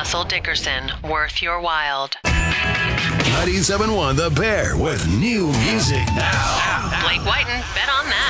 Russell Dickerson, Worth Your Wild. 97.1 The Bear with new music now. Blake Whiten, bet on that.